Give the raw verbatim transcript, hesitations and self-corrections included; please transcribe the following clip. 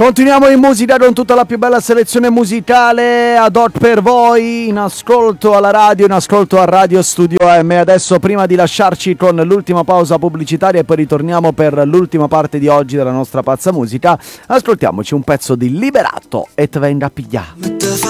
Continuiamo in musica con tutta la più bella selezione musicale ad hoc per voi, in ascolto alla radio, in ascolto a Radio Studio M. Adesso, prima di lasciarci con l'ultima pausa pubblicitaria e poi ritorniamo per l'ultima parte di oggi della nostra pazza musica, ascoltiamoci un pezzo di Liberato e Te venga a pigliare.